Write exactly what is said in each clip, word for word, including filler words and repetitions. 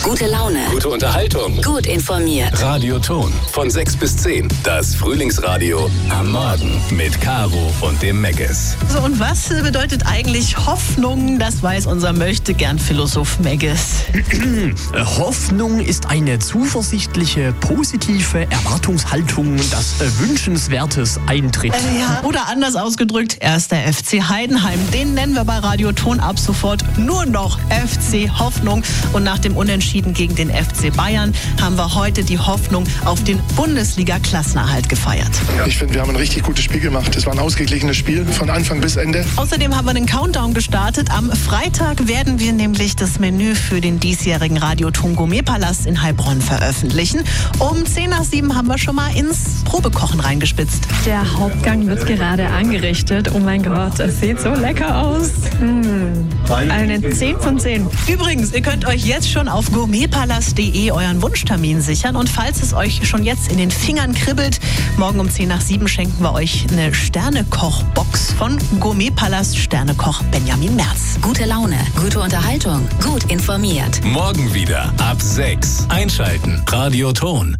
Gute Laune. Gute Unterhaltung. Gut informiert. Radio Ton. Von sechs bis zehn. Das Frühlingsradio am Morgen. Mit Caro und dem Megges. So, und was bedeutet eigentlich Hoffnung? Das weiß unser Möchtegern-Philosoph Megges. Hoffnung ist eine zuversichtliche, positive Erwartungshaltung, dass äh, Wünschenswertes eintritt. Äh, ja, oder anders ausgedrückt, erster F C Heidenheim. Den nennen wir bei Radio Ton ab sofort nur noch F C Hoffnung. Und nach dem Unentschieden gegen den F C Bayern haben wir heute die Hoffnung auf den Bundesliga-Klassenerhalt gefeiert. Ich finde, wir haben ein richtig gutes Spiel gemacht. Es war ein ausgeglichenes Spiel von Anfang bis Ende. Außerdem haben wir den Countdown gestartet. Am Freitag werden wir nämlich das Menü für den diesjährigen Radio Ton Gourmet-Palast in Heilbronn veröffentlichen. Um zehn nach sieben haben wir schon mal ins Probekochen reingespitzt. Der Hauptgang wird gerade angerichtet. Oh mein Gott, es sieht so lecker aus. Mmh. Eine zehn von zehn. Übrigens, ihr könnt euch jetzt schon auf gourmetpalast punkt de euren Wunschtermin sichern. Und falls es euch schon jetzt in den Fingern kribbelt, morgen um zehn nach sieben schenken wir euch eine Sternekoch-Box von Gourmetpalast Sternekoch Benjamin Merz. Gute Laune, gute Unterhaltung, gut informiert. Morgen wieder ab sechs. Einschalten. Radio Ton.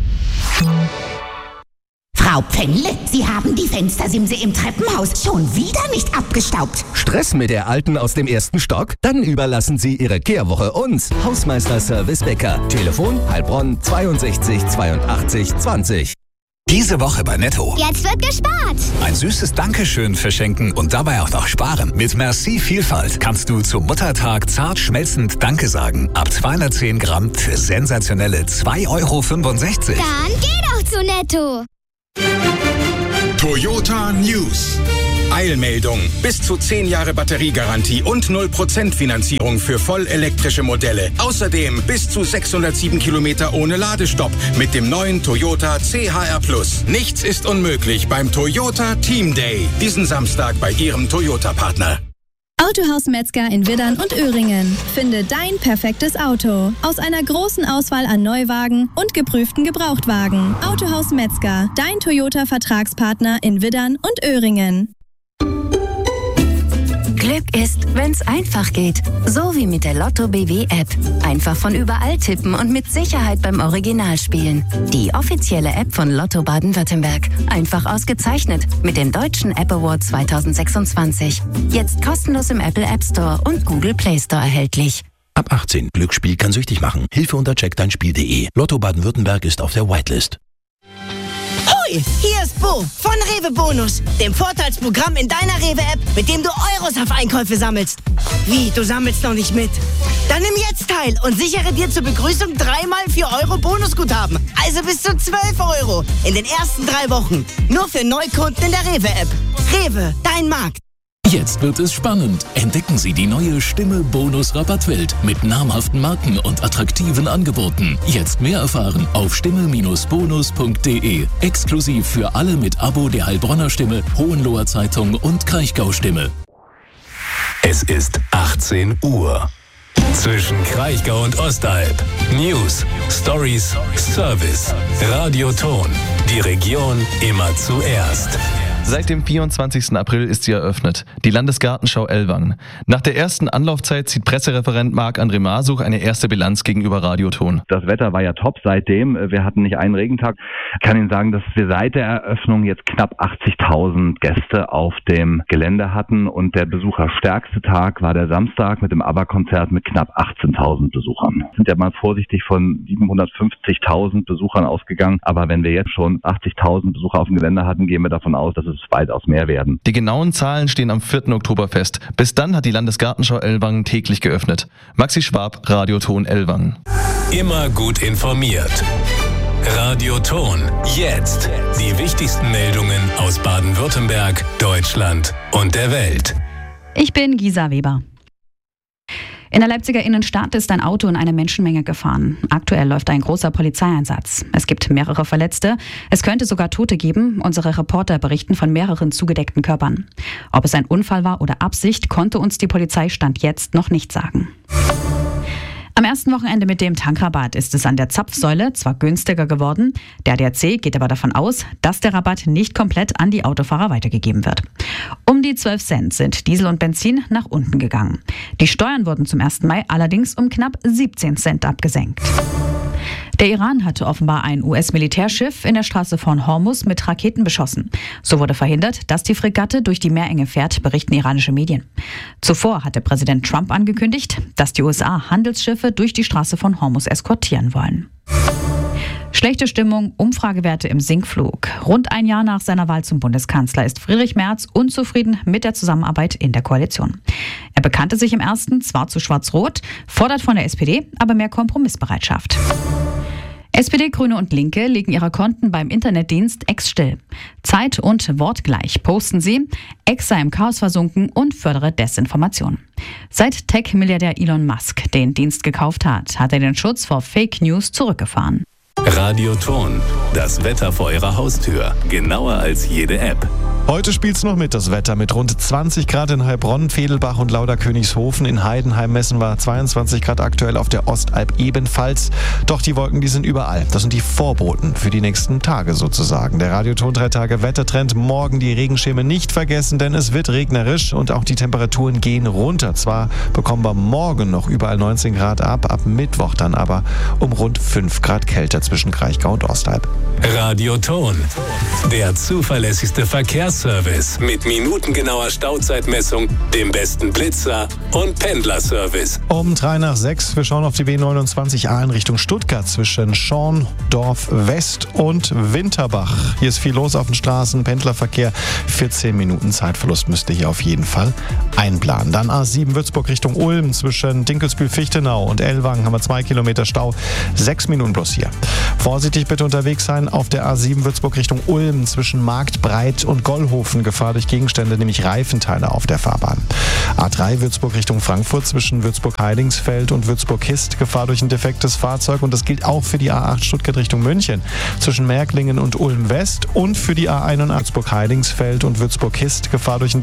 Frau Pfännle, Sie haben die Fenstersimse im Treppenhaus schon wieder nicht abgestaubt. Stress mit der alten aus dem ersten Stock? Dann überlassen Sie Ihre Kehrwoche uns. Hausmeister-Service Becker. Telefon Heilbronn zweiundsechzig zweiundachtzig zwanzig. Diese Woche bei Netto. Jetzt wird gespart. Ein süßes Dankeschön verschenken und dabei auch noch sparen. Mit Merci Vielfalt kannst du zum Muttertag zart schmelzend Danke sagen. Ab zweihundertzehn Gramm für sensationelle zwei Euro fünfundsechzig. Dann geh doch zu Netto. Toyota News. Eilmeldung. Bis zu zehn Jahre Batteriegarantie und null Prozent Finanzierung für vollelektrische Modelle. Außerdem bis zu sechshundertsieben Kilometer ohne Ladestopp mit dem neuen Toyota C H R Plus. Nichts ist unmöglich beim Toyota Team Day. Diesen Samstag bei Ihrem Toyota-Partner. Autohaus Metzger in Widdern und Öhringen. Finde dein perfektes Auto. Aus einer großen Auswahl an Neuwagen und geprüften Gebrauchtwagen. Autohaus Metzger, dein Toyota-Vertragspartner in Widdern und Öhringen. Glück ist, wenn's einfach geht. So wie mit der Lotto B W App. Einfach von überall tippen und mit Sicherheit beim Original spielen. Die offizielle App von Lotto Baden-Württemberg. Einfach ausgezeichnet mit dem Deutschen App Award zweitausendsechsundzwanzig. Jetzt kostenlos im Apple App Store und Google Play Store erhältlich. Ab achtzehn. Glücksspiel kann süchtig machen. Hilfe unter check dein Spiel punkt de. Lotto Baden-Württemberg ist auf der Whitelist. Hoi, hier ist Bo von Rewe Bonus, dem Vorteilsprogramm in deiner Rewe-App, mit dem du Euros auf Einkäufe sammelst. Wie, du sammelst noch nicht mit? Dann nimm jetzt teil und sichere dir zur Begrüßung dreimal vier Euro Bonusguthaben. Also bis zu zwölf Euro in den ersten drei Wochen. Nur für Neukunden in der Rewe-App. Rewe, dein Markt. Jetzt wird es spannend. Entdecken Sie die neue Stimme Bonus Rabattwelt mit namhaften Marken und attraktiven Angeboten. Jetzt mehr erfahren auf stimme bonus punkt de. Exklusiv für alle mit Abo der Heilbronner Stimme, Hohenloher Zeitung und Kraichgau Stimme. Es ist achtzehn Uhr. Zwischen Kraichgau und Ostalb. News, Stories, Service. Radio Ton. Die Region immer zuerst. Seit dem vierundzwanzigsten April ist sie eröffnet, die Landesgartenschau Ellwangen. Nach der ersten Anlaufzeit zieht Pressereferent Marc-André Masuch eine erste Bilanz gegenüber Radio Ton. Das Wetter war ja top seitdem. Wir hatten nicht einen Regentag. Ich kann Ihnen sagen, dass wir seit der Eröffnung jetzt knapp achtzigtausend Gäste auf dem Gelände hatten und der besucherstärkste Tag war der Samstag mit dem ABBA-Konzert mit knapp achtzehntausend Besuchern. Wir sind ja mal vorsichtig von siebenhundertfünfzigtausend Besuchern ausgegangen, aber wenn wir jetzt schon achtzigtausend Besucher auf dem Gelände hatten, gehen wir davon aus, dass es weitaus mehr werden. Die genauen Zahlen stehen am vierten Oktober fest. Bis dann hat die Landesgartenschau Ellwangen täglich geöffnet. Maxi Schwab, Radio Ton Ellwangen. Immer gut informiert. Radio Ton. Jetzt die wichtigsten Meldungen aus Baden-Württemberg, Deutschland und der Welt. Ich bin Gisa Weber. In der Leipziger Innenstadt ist ein Auto in eine Menschenmenge gefahren. Aktuell läuft ein großer Polizeieinsatz. Es gibt mehrere Verletzte. Es könnte sogar Tote geben. Unsere Reporter berichten von mehreren zugedeckten Körpern. Ob es ein Unfall war oder Absicht, konnte uns die Polizei Stand jetzt noch nicht sagen. Am Am ersten Wochenende mit dem Tankrabatt ist es an der Zapfsäule zwar günstiger geworden, der A D A C geht aber davon aus, dass der Rabatt nicht komplett an die Autofahrer weitergegeben wird. Um die zwölf Cent sind Diesel und Benzin nach unten gegangen. Die Steuern wurden zum ersten Mai allerdings um knapp siebzehn Cent abgesenkt. Der Iran hatte offenbar ein U S-Militärschiff in der Straße von Hormuz mit Raketen beschossen. So wurde verhindert, dass die Fregatte durch die Meerenge fährt, berichten iranische Medien. Zuvor hatte Präsident Trump angekündigt, dass die U S A Handelsschiffe durch die Straße von Hormuz eskortieren wollen. Schlechte Stimmung, Umfragewerte im Sinkflug. Rund ein Jahr nach seiner Wahl zum Bundeskanzler ist Friedrich Merz unzufrieden mit der Zusammenarbeit in der Koalition. Er bekannte sich im ersten zwar zu Schwarz-Rot, fordert von der S P D aber mehr Kompromissbereitschaft. S P D, Grüne und Linke legen ihre Konten beim Internetdienst X still. Zeit- und wortgleich posten sie, X sei im Chaos versunken und fördere Desinformation. Seit Tech-Milliardär Elon Musk den Dienst gekauft hat, hat er den Schutz vor Fake News zurückgefahren. Radioton, das Wetter vor Ihrer Haustür, genauer als jede App. Heute spielt's noch mit, das Wetter, mit rund zwanzig Grad in Heilbronn, Vedelbach und Lauderkönigshofen. In Heidenheim messen wir zweiundzwanzig Grad aktuell, auf der Ostalb ebenfalls. Doch die Wolken, die sind überall. Das sind die Vorboten für die nächsten Tage sozusagen. Der Radioton drei Tage Wettertrend. Morgen die Regenschirme nicht vergessen, denn es wird regnerisch und auch die Temperaturen gehen runter. Zwar bekommen wir morgen noch überall neunzehn Grad ab, ab Mittwoch dann aber um rund fünf Grad kälter zwischen Kraichgau und Ostalb. Radioton, der zuverlässigste Verkehrsservice mit minutengenauer Stauzeitmessung, dem besten Blitzer und Pendlerservice. Um drei nach sechs, wir schauen auf die B neunundzwanzig A in Richtung Stuttgart zwischen Schorndorf West und Winterbach. Hier ist viel los auf den Straßen, Pendlerverkehr, vierzehn Minuten Zeitverlust müsst ihr hier auf jeden Fall einplanen. Dann A sieben Würzburg Richtung Ulm zwischen Dinkelsbühl-Fichtenau und Ellwangen haben wir zwei Kilometer Stau, sechs Minuten bloß hier. Vorsichtig bitte unterwegs sein auf der A sieben Würzburg Richtung Ulm zwischen Marktbreit und Gollhofen. Gefahr durch Gegenstände, nämlich Reifenteile auf der Fahrbahn. A drei Würzburg Richtung Frankfurt zwischen Würzburg-Heidingsfeld und Würzburg-Hist. Gefahr durch ein defektes Fahrzeug. Und das gilt auch für die A acht Stuttgart Richtung München zwischen Märklingen und Ulm West und für die A einundachtzig Würzburg-Heidingsfeld und Würzburg-Hist. Gefahr durch ein